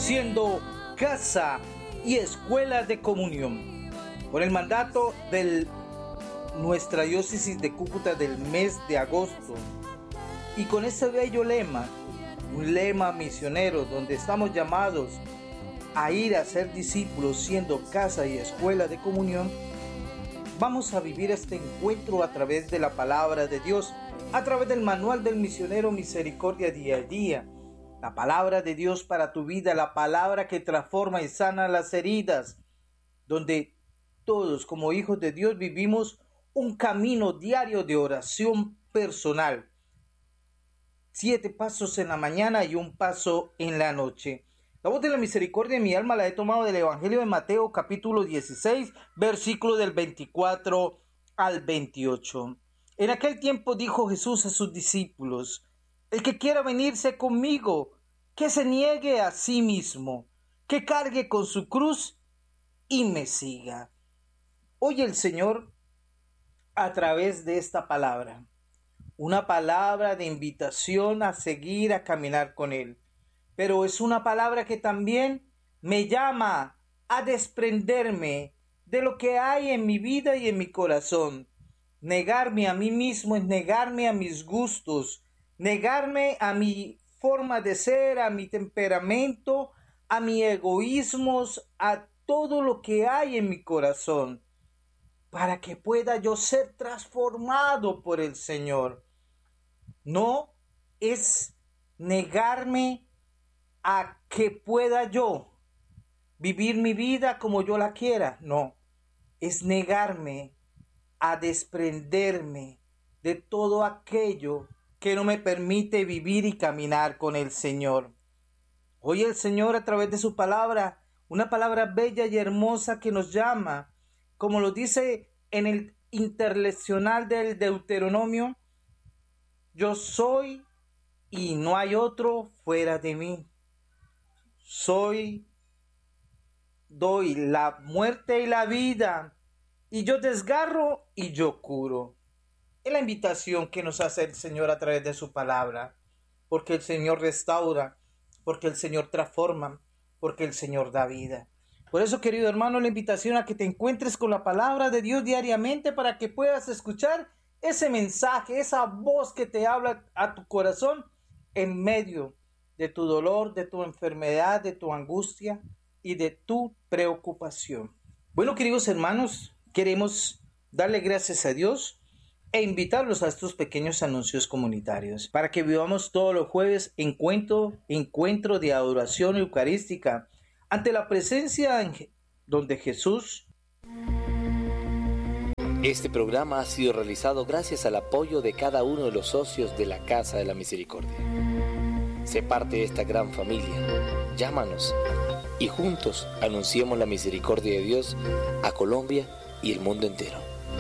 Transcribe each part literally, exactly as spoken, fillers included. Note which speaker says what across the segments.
Speaker 1: siendo casa y escuela de comunión. Con el mandato de nuestra diócesis de Cúcuta del mes de agosto y con ese bello lema, un lema misionero donde estamos llamados a ir a ser discípulos siendo casa y escuela de comunión, vamos a vivir este encuentro a través de la palabra de Dios, a través del manual del misionero Misericordia Día a Día. La palabra de Dios para tu vida, la palabra que transforma y sana las heridas, donde todos como hijos de Dios vivimos un camino diario de oración personal. Siete pasos en la mañana y un paso en la noche. La voz de la misericordia en mi alma la he tomado del Evangelio de Mateo, capítulo dieciséis, versículo del veinticuatro al veintiocho. En aquel tiempo dijo Jesús a sus discípulos: el que quiera venirse conmigo, que se niegue a sí mismo, que cargue con su cruz y me siga. Hoy el Señor, a través de esta palabra, una palabra de invitación a seguir, a caminar con Él, pero es una palabra que también me llama a desprenderme de lo que hay en mi vida y en mi corazón. Negarme a mí mismo es negarme a mis gustos, negarme a mi forma de ser, a mi temperamento, a mis egoísmos, a todo lo que hay en mi corazón, para que pueda yo ser transformado por el Señor. No es negarme a que pueda yo vivir mi vida como yo la quiera, no, es negarme a desprenderme de todo aquello que no me permite vivir y caminar con el Señor. Hoy el Señor, a través de su palabra, una palabra bella y hermosa que nos llama, como lo dice en el interleccional del Deuteronomio: yo soy y no hay otro fuera de mí. Soy, doy la muerte y la vida, y yo desgarro y yo curo. Es la invitación que nos hace el Señor a través de su palabra, porque el Señor restaura, porque el Señor transforma, porque el Señor da vida. Por eso, querido hermano, la invitación a que te encuentres con la palabra de Dios diariamente para que puedas escuchar ese mensaje, esa voz que te habla a tu corazón en medio de tu dolor, de tu enfermedad, de tu angustia y de tu preocupación. Bueno, queridos hermanos, queremos darle gracias a Dios e invitarlos a estos pequeños anuncios comunitarios para que vivamos todos los jueves encuentro, encuentro de adoración eucarística ante la presencia en donde Jesús.
Speaker 2: Este programa ha sido realizado gracias al apoyo de cada uno de los socios de la Casa de la Misericordia. Sé parte de esta gran familia. Llámanos y juntos anunciemos la misericordia de Dios a Colombia y el mundo entero.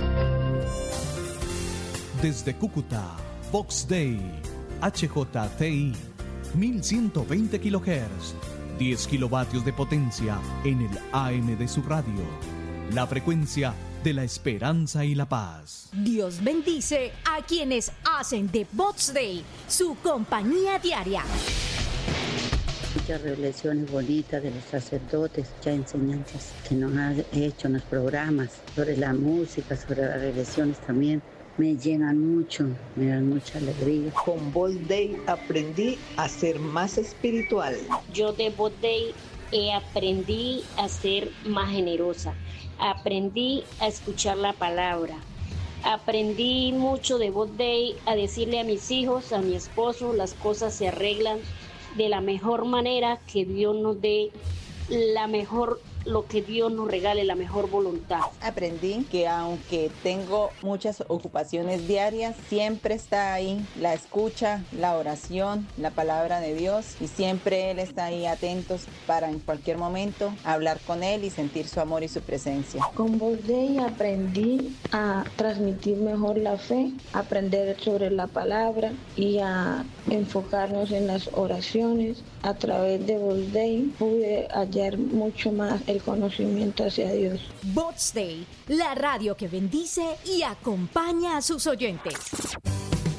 Speaker 3: Desde Cúcuta, Vox Dei, H J T I, mil ciento veinte kilohertz, diez kilovatios de potencia en el A M de su radio. La frecuencia de la esperanza y la paz.
Speaker 4: Dios bendice a quienes hacen de Vox Dei su compañía diaria.
Speaker 5: Muchas revelaciones bonitas de los sacerdotes, muchas enseñanzas que nos han hecho en los programas sobre la música, sobre las revelaciones también. Me llenan mucho, me dan mucha alegría.
Speaker 6: Con Vox Dei aprendí a ser más espiritual.
Speaker 7: Yo de Vox Dei eh, aprendí a ser más generosa. Aprendí a escuchar la palabra. Aprendí mucho de Vox Dei a decirle a mis hijos, a mi esposo, las cosas se arreglan de la mejor manera, que Dios nos dé la mejor, lo que Dios nos regale, la mejor voluntad.
Speaker 8: Aprendí que aunque tengo muchas ocupaciones diarias, siempre está ahí la escucha, la oración, la palabra de Dios, y siempre Él está ahí atentos para en cualquier momento hablar con Él y sentir su amor y su presencia.
Speaker 9: Con Vox Dei aprendí a transmitir mejor la fe, aprender sobre la palabra y a enfocarnos en las oraciones. A través de Vox Dei pude hallar mucho más el conocimiento hacia Dios.
Speaker 4: Vox Dei, la radio que bendice y acompaña a sus oyentes.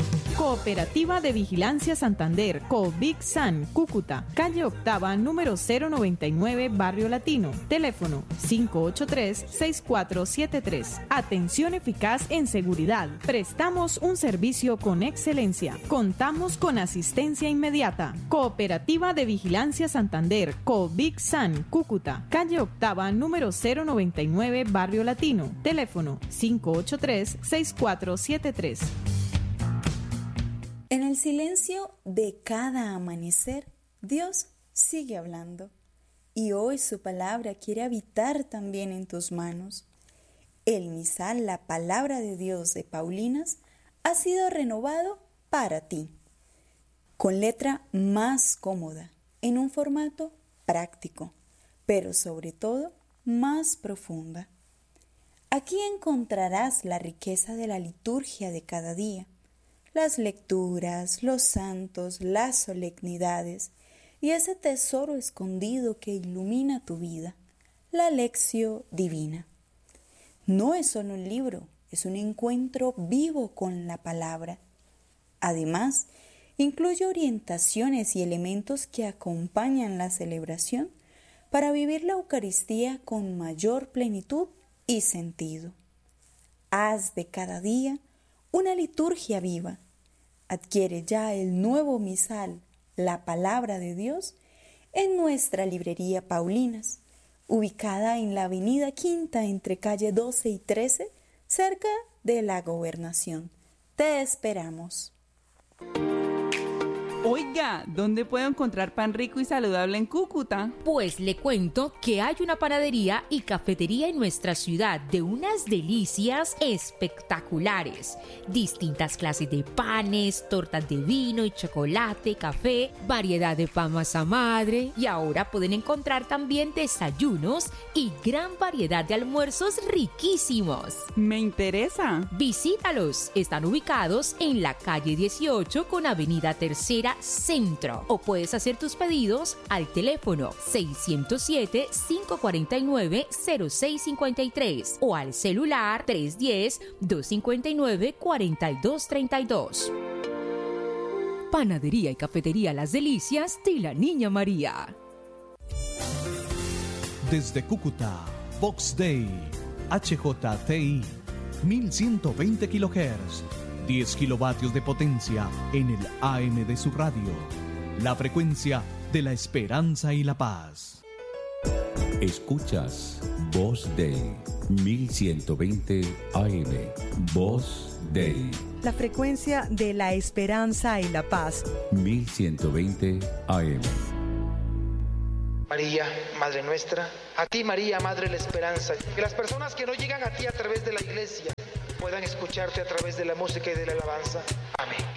Speaker 10: Cooperativa de Vigilancia Santander, COVIG-SAN, Cúcuta, calle Octava, número cero noventa y nueve, Barrio Latino. Teléfono cinco ocho tres, seis cuatro siete tres. Atención eficaz en seguridad. Prestamos un servicio con excelencia. Contamos con asistencia inmediata. Cooperativa de Vigilancia Santander, COVIG-SAN, Cúcuta, calle Octava, número cero noventa y nueve, Barrio Latino. Teléfono cinco ocho tres, seis cuatro siete tres.
Speaker 11: En el silencio de cada amanecer, Dios sigue hablando. Y hoy su palabra quiere habitar también en tus manos. El misal, la palabra de Dios de Paulinas, ha sido renovado para ti. Con letra más cómoda, en un formato práctico, pero sobre todo más profunda. Aquí encontrarás la riqueza de la liturgia de cada día, las lecturas, los santos, las solemnidades y ese tesoro escondido que ilumina tu vida, la lección divina. No es solo un libro, es un encuentro vivo con la palabra. Además, incluye orientaciones y elementos que acompañan la celebración para vivir la Eucaristía con mayor plenitud y sentido. Haz de cada día una liturgia viva. Adquiere ya el nuevo misal, la palabra de Dios, en nuestra librería Paulinas, ubicada en la avenida Quinta entre calle doce y trece, cerca de la Gobernación. Te esperamos.
Speaker 12: Oiga, ¿dónde puedo encontrar pan rico y saludable en Cúcuta?
Speaker 4: Pues le cuento que hay una panadería y cafetería en nuestra ciudad de unas delicias espectaculares. Distintas clases de panes, tortas de vino y chocolate, café, variedad de pan masa madre. Y ahora pueden encontrar también desayunos y gran variedad de almuerzos riquísimos.
Speaker 12: Me interesa.
Speaker 4: Visítalos. Están ubicados en la calle dieciocho con avenida Tercera Centro, o puedes hacer tus pedidos al teléfono seiscientos siete, cinco cuatro nueve, cero seis cinco tres o al celular tres uno cero, dos cinco nueve, cuatro dos tres dos. Panadería y cafetería Las Delicias de la Niña María.
Speaker 3: Desde Cúcuta, Vox Day, H J T I, mil ciento veinte kilohertz. diez kilovatios de potencia en el A M de su radio. La frecuencia de la esperanza y la paz.
Speaker 13: Escuchas Voz Day, mil ciento veinte A M. Voz Day.
Speaker 14: La frecuencia de la esperanza y la paz.
Speaker 13: mil ciento veinte A M.
Speaker 15: María, Madre nuestra, a ti María, Madre de la Esperanza, que las personas que no llegan a ti a través de la iglesia puedan escucharte a través de la música y de la alabanza. Amén.